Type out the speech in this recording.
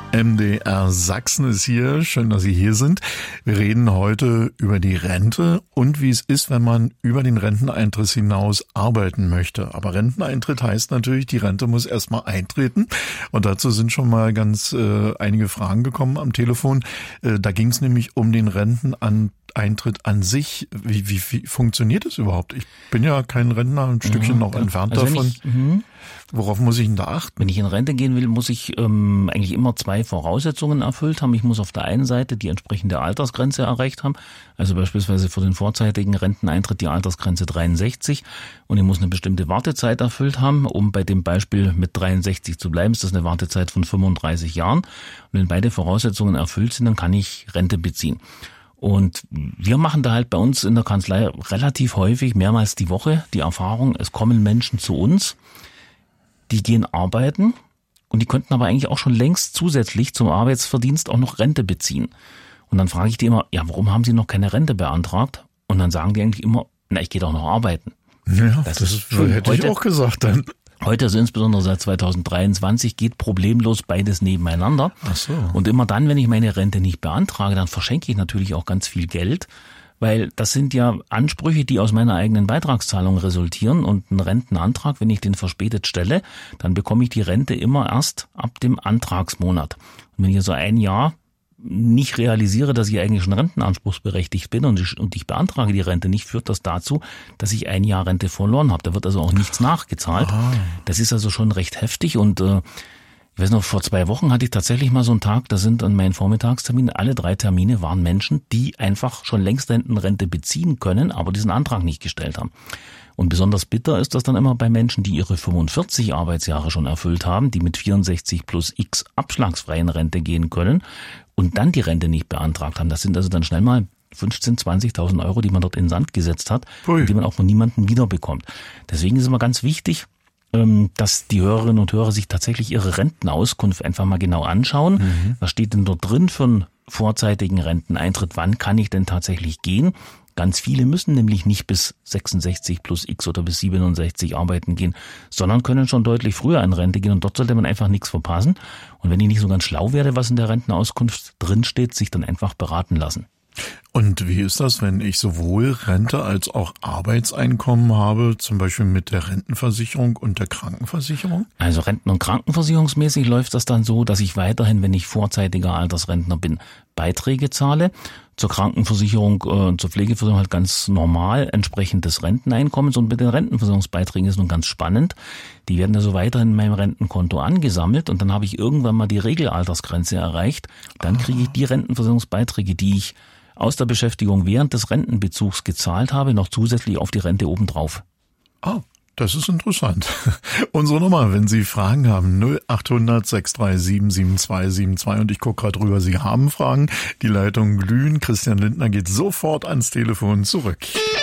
MDR Sachsen ist hier. Schön, dass Sie hier sind. Wir reden heute über die Rente und wie es ist, wenn man über den Renteneintritt hinaus arbeiten möchte. Aber Renteneintritt heißt natürlich, die Rente muss erstmal eintreten. Und dazu sind schon mal ganz einige Fragen gekommen am Telefon. Da ging es nämlich um den Renteneintritt an sich. Wie funktioniert es überhaupt? Ich bin ja kein Rentner, ein Stückchen noch entfernt davon. Worauf muss ich denn da achten? Wenn ich in Rente gehen will, muss ich eigentlich immer zwei Voraussetzungen erfüllt haben. Ich muss auf der einen Seite die entsprechende Altersgrenze erreicht haben, also beispielsweise für den vorzeitigen Renteneintritt die Altersgrenze 63, und ich muss eine bestimmte Wartezeit erfüllt haben. Um bei dem Beispiel mit 63 zu bleiben, ist das eine Wartezeit von 35 Jahren. Und wenn beide Voraussetzungen erfüllt sind, dann kann ich Rente beziehen. Und wir machen da halt bei uns in der Kanzlei relativ häufig, mehrmals die Woche, die Erfahrung, es kommen Menschen zu uns, die gehen arbeiten und die könnten aber eigentlich auch schon längst zusätzlich zum Arbeitsverdienst auch noch Rente beziehen. Und dann frage ich die immer, ja, warum haben Sie noch keine Rente beantragt? Und dann sagen die eigentlich immer, na, ich gehe doch noch arbeiten. Ja, das hätte ich auch gesagt dann. Heute, also insbesondere seit 2023, geht problemlos beides nebeneinander. Ach so. Und immer dann, wenn ich meine Rente nicht beantrage, dann verschenke ich natürlich auch ganz viel Geld, weil das sind ja Ansprüche, die aus meiner eigenen Beitragszahlung resultieren, und ein Rentenantrag, wenn ich den verspätet stelle, dann bekomme ich die Rente immer erst ab dem Antragsmonat. Und wenn ich also ein Jahr nicht realisiere, dass ich eigentlich schon rentenanspruchsberechtigt bin und ich beantrage die Rente nicht, führt das dazu, dass ich ein Jahr Rente verloren habe. Da wird also auch nichts nachgezahlt. Das ist also schon recht heftig, und ich weiß noch, vor 2 Wochen hatte ich tatsächlich mal so einen Tag, da sind an meinen Vormittagsterminen, alle 3 Termine waren Menschen, die einfach schon längst Rentenrente beziehen können, aber diesen Antrag nicht gestellt haben. Und besonders bitter ist das dann immer bei Menschen, die ihre 45 Arbeitsjahre schon erfüllt haben, die mit 64 plus X abschlagsfreien Rente gehen können und dann die Rente nicht beantragt haben. Das sind also dann schnell mal 15.000, 20.000 Euro, die man dort in den Sand gesetzt hat, und die man auch von niemandem wiederbekommt. Deswegen ist immer ganz wichtig, dass die Hörerinnen und Hörer sich tatsächlich ihre Rentenauskunft einfach mal genau anschauen. Was steht denn dort drin für einen vorzeitigen Renteneintritt? Wann kann ich denn tatsächlich gehen? Ganz viele müssen nämlich nicht bis 66 plus X oder bis 67 arbeiten gehen, sondern können schon deutlich früher in Rente gehen, und dort sollte man einfach nichts verpassen. Und wenn ich nicht so ganz schlau werde, was in der Rentenauskunft drinsteht, sich dann einfach beraten lassen. Und wie ist das, wenn ich sowohl Rente als auch Arbeitseinkommen habe, zum Beispiel mit der Rentenversicherung und der Krankenversicherung? Also renten- und krankenversicherungsmäßig läuft das dann so, dass ich weiterhin, wenn ich vorzeitiger Altersrentner bin, Beiträge zahle. Zur Krankenversicherung und zur Pflegeversicherung halt ganz normal entsprechend des Renteneinkommens. Und mit den Rentenversicherungsbeiträgen ist nun ganz spannend. Die werden also weiterhin in meinem Rentenkonto angesammelt, und dann habe ich irgendwann mal die Regelaltersgrenze erreicht. Dann kriege ich die Rentenversicherungsbeiträge, die ich aus der Beschäftigung während des Rentenbezugs gezahlt habe, noch zusätzlich auf die Rente obendrauf. Oh, das ist interessant. Unsere Nummer, wenn Sie Fragen haben, 0800 637 7272. Und ich gucke gerade rüber, Sie haben Fragen. Die Leitungen glühen. Christian Lindner geht sofort ans Telefon zurück.